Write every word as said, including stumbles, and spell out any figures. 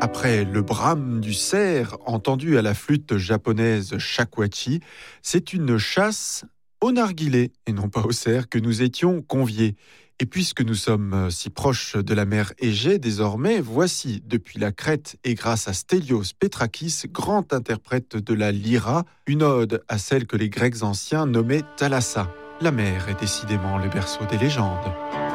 Après le brame du cerf entendu à la flûte japonaise shakuhachi, c'est une chasse au narguilé et non pas au cerf que nous étions conviés. Et puisque nous sommes si proches de la mer Égée désormais, voici depuis la Crète et grâce à Stelios Petrakis, grand interprète de la lyra, une ode à celle que les Grecs anciens nommaient Thalassa. La mer est décidément le berceau des légendes.